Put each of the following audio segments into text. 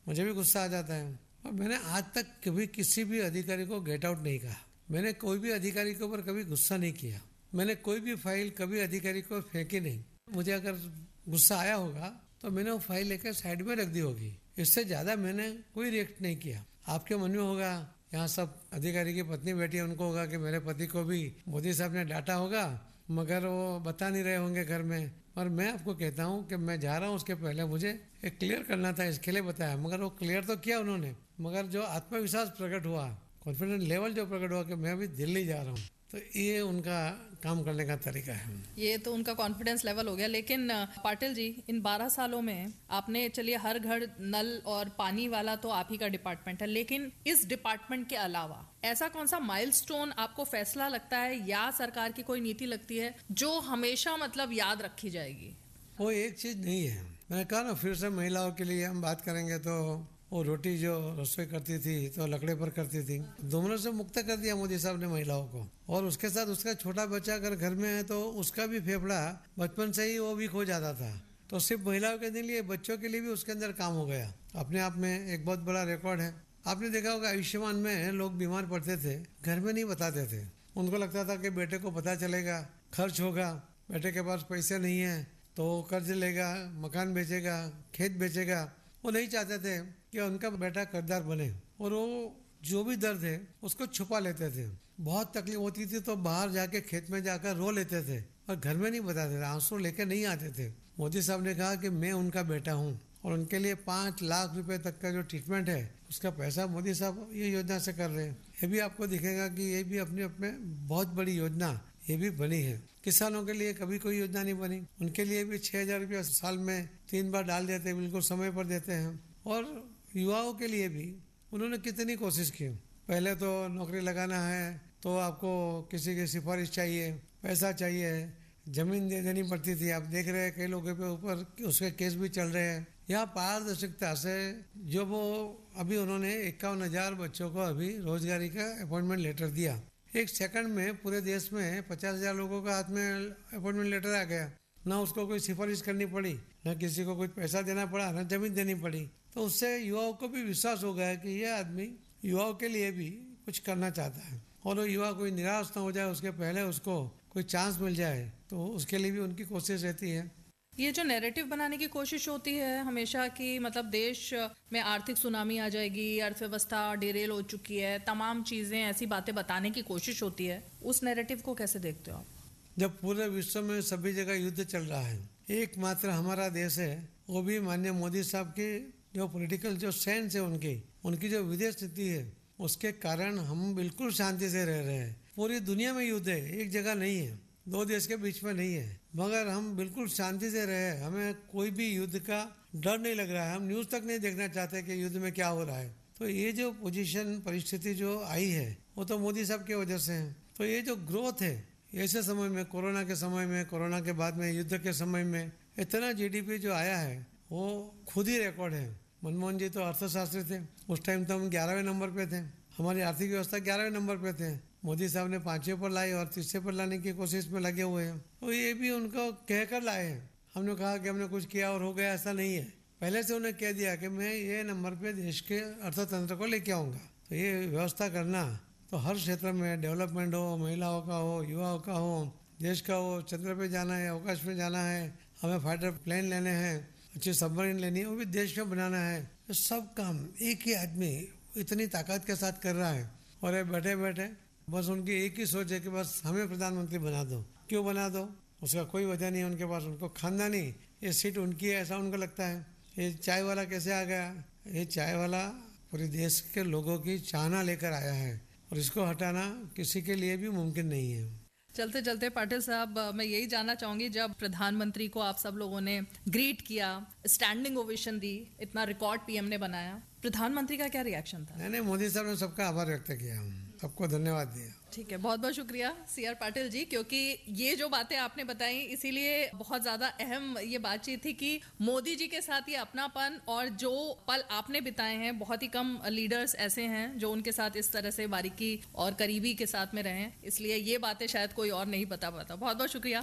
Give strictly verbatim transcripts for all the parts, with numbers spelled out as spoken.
मुझे भी गुस्सा आ जाता है। और मैंने आज तक कभी किसी भी अधिकारी को गेट आउट नहीं कहा। मैंने कोई भी अधिकारी के ऊपर कभी गुस्सा नहीं किया। मैंने कोई भी फाइल कभी अधिकारी को फेंकी नहीं। मुझे अगर गुस्सा आया होगा तो मैंने वो फाइल लेकर साइड में रख दी होगी। इससे ज्यादा मैंने कोई रिएक्ट नहीं किया। आपके मन में होगा, यहाँ सब अधिकारी की पत्नी बैठी है, उनको होगा कि मेरे पति को भी मोदी साहब ने डांटा होगा, मगर वो बता नहीं रहे होंगे घर में। और मैं आपको कहता हूँ कि मैं जा रहा हूँ, उसके पहले मुझे एक क्लियर करना था, इसके लिए बताया। मगर वो क्लियर तो किया उन्होंने, मगर जो आत्मविश्वास प्रकट हुआ, कॉन्फिडेंस लेवल जो प्रकट हुआ कि मैं अभी दिल्ली जा रहा हूँ, तो ये उनका काम करने का तरीका है। ये तो उनका कॉन्फिडेंस लेवल हो गया। लेकिन पाटिल जी, इन बारह सालों में आपने, चलिए हर घर नल और पानी वाला तो आप ही का डिपार्टमेंट है, लेकिन इस डिपार्टमेंट के अलावा ऐसा कौन सा माइलस्टोन आपको फैसला लगता है या सरकार की कोई नीति लगती है जो हमेशा मतलब याद रखी जाएगी? वो एक चीज नहीं है। मैंने कहा ना, फिर से महिलाओं के लिए हम बात करेंगे तो वो रोटी जो रसोई करती थी तो लकड़े पर करती थी। दोनों से मुक्त कर दिया मोदी साहब ने महिलाओं को। और उसके साथ उसका छोटा बच्चा अगर घर में है तो उसका भी फेफड़ा बचपन से ही वो वीक हो जाता था। तो सिर्फ महिलाओं के लिए, बच्चों के लिए भी उसके अंदर काम हो गया। अपने आप में एक बहुत बड़ा रिकॉर्ड है। आपने देखा होगा आयुष्मान में लोग बीमार पड़ते थे, घर में नहीं बताते थे। उनको लगता था कि बेटे को पता चलेगा, खर्च होगा, बेटे के पास पैसे नहीं है तो कर्ज लेगा, मकान बेचेगा, खेत बेचेगा। वो नहीं चाहते थे कि उनका बेटा कर्जदार बने, और वो जो भी दर्द है उसको छुपा लेते थे। बहुत तकलीफ होती थी तो बाहर जाके खेत में जाकर रो लेते थे, और घर में नहीं बताते थे, आंसू लेके नहीं आते थे। मोदी साहब ने कहा कि मैं उनका बेटा हूँ, और उनके लिए पाँच लाख रुपए तक का जो ट्रीटमेंट है उसका पैसा मोदी साहब ये योजना से कर रहे हैं। ये भी आपको दिखेगा कि ये भी अपने अपने बहुत बड़ी योजना ये भी बनी है। किसानों के लिए कभी कोई योजना नहीं बनी, उनके लिए भी छह हजार रुपया साल में तीन बार डाल देते हैं, बिल्कुल समय पर देते हैं। और युवाओं के लिए भी उन्होंने कितनी कोशिश की। पहले तो नौकरी लगाना है तो आपको किसी की सिफारिश चाहिए, पैसा चाहिए, जमीन दे देनी पड़ती थी। आप देख रहे हैं कई लोगों के ऊपर उसके केस भी चल रहे हैं। यहाँ पारदर्शिकता से जो वो अभी उन्होंने इक्यावन हजार बच्चों को अभी रोजगारी का अपॉइंटमेंट लेटर दिया। एक सेकंड में पूरे देश में पचास हजार लोगों का हाथ में अपॉइंटमेंट लेटर आ गया। ना उसको कोई सिफारिश करनी पड़ी, ना किसी को कुछ पैसा देना पड़ा, ना जमीन देनी पड़ी। तो उससे युवाओं को भी विश्वास हो गया कि यह आदमी युवाओं के लिए भी कुछ करना चाहता है, और वो युवा कोई निराश ना हो जाए, उसके पहले उसको कोई चांस मिल जाए, तो उसके लिए भी उनकी कोशिश रहती है। ये जो नैरेटिव बनाने की कोशिश होती है हमेशा की, मतलब देश में आर्थिक सुनामी आ जाएगी, अर्थव्यवस्था डिरेल हो चुकी है, तमाम चीजें, ऐसी बातें बताने की कोशिश होती है, उस नैरेटिव को कैसे देखते हो आप? जब पूरे विश्व में सभी जगह युद्ध चल रहा है, एकमात्र हमारा देश है, वो भी माननीय मोदी साहब की जो पॉलिटिकल जो सेंस है, उनकी उनकी जो विदेश नीति है, उसके कारण हम बिल्कुल शांति से रह रहे हैं। पूरी दुनिया में युद्ध है, एक जगह नहीं है, दो देश के बीच में नहीं है, मगर हम बिल्कुल शांति से रहे। हमें कोई भी युद्ध का डर नहीं लग रहा है। हम न्यूज तक नहीं देखना चाहते कि युद्ध में क्या हो रहा है। तो ये जो पोजीशन, परिस्थिति जो आई है, वो तो मोदी साहब की वजह से है। तो ये जो ग्रोथ है, ऐसे समय में, कोरोना के समय में, कोरोना के बाद में, युद्ध के समय में इतना जीडीपी जो आया है वो खुद ही रिकॉर्ड है। मनमोहन जी तो अर्थशास्त्री थे, उस टाइम तो हम ग्यारहवें नंबर पे थे, हमारी आर्थिक व्यवस्था ग्यारहवें नंबर पे थे। मोदी साहब ने पांचवें पर लाई और तीसरे पर लाने की कोशिश में लगे हुए हैं। तो ये भी उनको कहकर लाए हैं। हमने कहा कि हमने कुछ किया और हो गया, ऐसा नहीं है। पहले से उन्हें कह दिया कि मैं ये नंबर पे देश के अर्थतंत्र को लेके आऊंगा। तो ये व्यवस्था करना तो हर क्षेत्र में, डेवलपमेंट हो, महिलाओं का हो, युवाओं का हो, देश का हो, चंद्र पे जाना है, अवकाश में जाना है, हमें फाइटर प्लेन लेने हैं, अच्छी सबमरीन लेनी है, वो भी देश में बनाना है। तो सब काम एक ही आदमी इतनी ताकत के साथ कर रहा है। और ये बैठे बैठे बस उनकी एक ही सोच है कि बस हमें प्रधानमंत्री बना दो। क्यों बना दो, उसका कोई वजह नहीं है उनके पास। उनको खानदानी ये सीट उनकी है, ऐसा उनको लगता है। ये चाय वाला कैसे आ गया? ये चाय वाला पूरे देश के लोगों की चाहना लेकर आया है, और इसको हटाना किसी के लिए भी मुमकिन नहीं है। चलते चलते पाटिल साहब, मैं यही जानना चाहूंगी, जब प्रधानमंत्री को आप सब लोगों ने ग्रीट किया, स्टैंडिंग ओवेशन दी, इतना रिकॉर्ड पीएम ने बनाया, प्रधानमंत्री का क्या रिएक्शन था? नहीं नहीं, मोदी साहब ने सबका आभार व्यक्त किया, सबको धन्यवाद दिया। ठीक है, बहुत बहुत शुक्रिया सी आर पाटिल जी, क्योंकि ये जो बातें आपने बताई इसीलिए बहुत ज्यादा अहम ये बातचीत थी कि मोदी जी के साथ ये अपनापन और जो पल आपने बिताए हैं, बहुत ही कम लीडर्स ऐसे हैं जो उनके साथ इस तरह से बारीकी और करीबी के साथ में रहे, इसलिए ये बातें शायद कोई और नहीं बता पाता। बहुत बहुत शुक्रिया।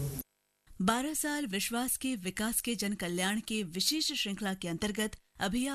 बारह साल विश्वास के विकास के जन कल्याण के विशेष श्रृंखला के अंतर्गत अभी